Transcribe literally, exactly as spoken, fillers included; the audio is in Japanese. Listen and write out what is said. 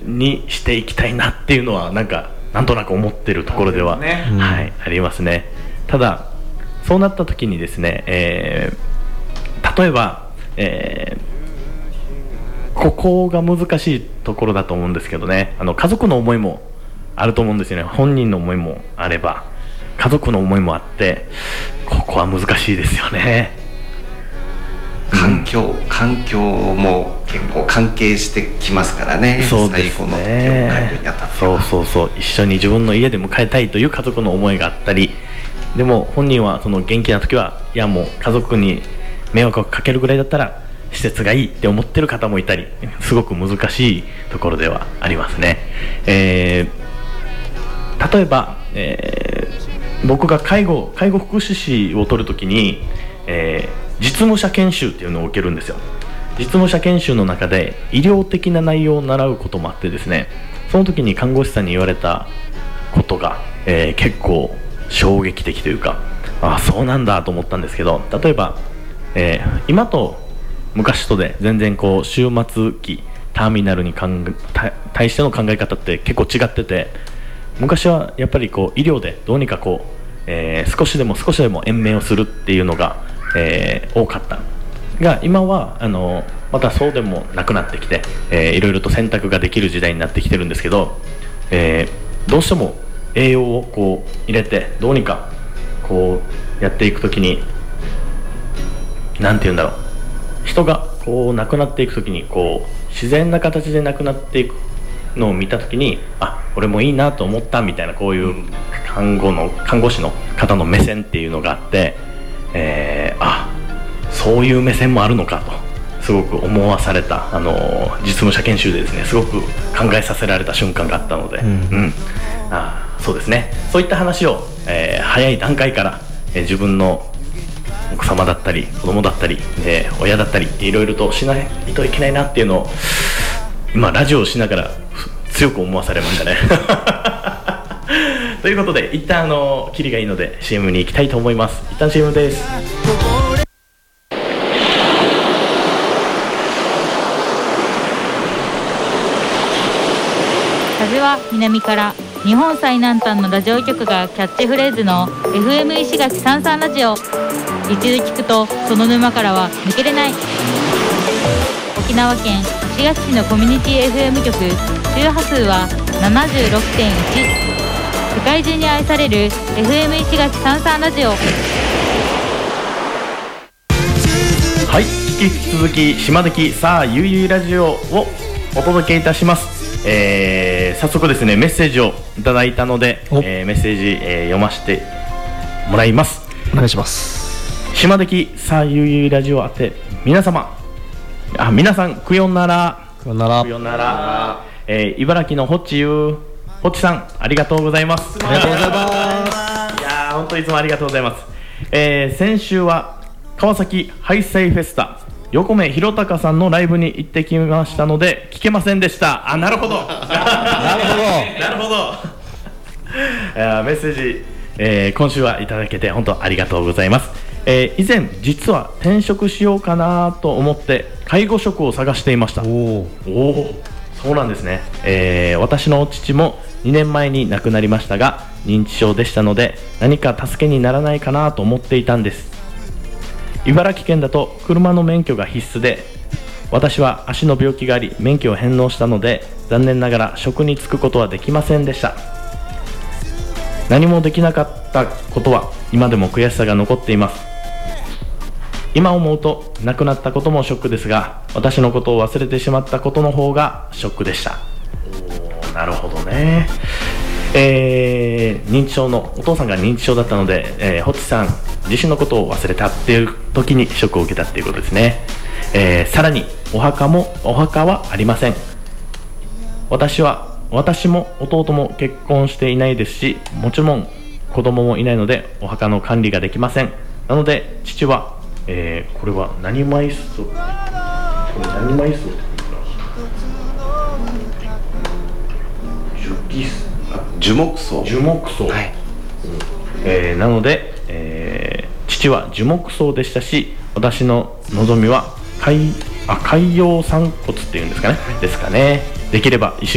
にしていきたいなっていうのはなんかなんとなく思ってるところでは、 ね、 はい、ありますね。ただそうなった時にですね、えー、例えば、えー、ここが難しいところだと思うんですけどね、あの家族の思いもあると思うんですよね。本人の思いもあれば家族の思いもあって、ここは難しいですよね。 環境、うん、環境も結構関係してきますからね。 そうですね。 最後の業界にあたってそうそうそう、一緒に自分の家で迎えたいという家族の思いがあったり、でも本人はその元気な時はいやもう家族に迷惑をかけるぐらいだったら施設がいいって思ってる方もいたり、すごく難しいところではありますね。えー、例えば、えー、僕が介護介護福祉士を取るときに、えー、実務者研修っていうのを受けるんですよ。実務者研修の中で医療的な内容を習うこともあってですね、その時に看護師さんに言われたことが、えー、結構衝撃的というか、ああそうなんだと思ったんですけど、例えば、えー、今と昔とで全然こう終末期ターミナルに対しての考え方って結構違ってて、昔はやっぱりこう医療でどうにかこう、えー、少しでも少しでも延命をするっていうのが、えー、多かったが、今はあのまたそうでもなくなってきて、えー、いろいろと選択ができる時代になってきてるんですけど、えー、どうしても栄養をこう入れてどうにかこうやっていくときに、なんて言うんだろう、人がこう亡くなっていくときにこう自然な形で亡くなっていくのを見たときに、あ、これもいいなと思ったみたいな、こういう看護の看護師の方の目線っていうのがあって、えー、あ、そういう目線もあるのかとすごく思わされた、あの実務者研修でですね、すごく考えさせられた瞬間があったので、うん、うん、あ、そうですね、そういった話を、えー、早い段階から、えー、自分の奥様だったり子供だったり、えー、親だったりいろいろとしないといけないなっていうのを今ラジオをしながら強く思わされましたねということで一旦あのキリがいいので シーエム に行きたいと思います。一旦 シーエム です。 風は南から、日本最南端のラジオ局がキャッチフレーズの エフエム 石垣さんさんラジオ。一度聞くとその沼からは抜けれない。沖縄県石垣市のコミュニティ エフエム 局、周波数は ななじゅうろくてんいち。 世界中に愛される エフエム 石垣さんさんラジオ。 はい、引き続き島的さあゆいゆいラジオをお届けいたします。えー、早速ですねメッセージをいただいたので、えー、メッセージ、えー、読ませてもらいます。 お願いします。 島的さあゆいゆいラジオあて皆様、あ、皆さんくよんならくよんならくよんなら、えー、茨城のホッチユーホッチさん、ありがとうございます。 ありがとうございます。 いやー本当いつもありがとうございます。えー、先週は川崎ハイサイフェスタ横目弘隆さんのライブに行ってきましたので聞けませんでした。あ、なるほどなるほどなるほどメッセージ、えー、今週はいただけて本当ありがとうございます。えー、以前実は転職しようかなと思って介護職を探していました。おお、そうなんですね。えー、私の父もにねんまえに亡くなりましたが認知症でしたので何か助けにならないかなと思っていたんです。茨城県だと車の免許が必須で、私は足の病気があり免許を返納したので残念ながら職に就くことはできませんでした。何もできなかったことは今でも悔しさが残っています。今思うと亡くなったこともショックですが私のことを忘れてしまったことの方がショックでした。おー、なるほどね。えー、認知症のお父さんが認知症だったので、えー、ホッチさん自身のことを忘れたっていう時にショックを受けたっていうことですね。えー、さらにお墓もお墓はありません。私は私も弟も結婚していないですしもちろん子供もいないのでお墓の管理ができません。なので父は、えー、これは何枚数これ何枚数樹木葬樹木葬、はい、えー、なので、えー、父は樹木葬でしたし私の望みは海あ海洋散骨っていうんですかねですかね。できれば石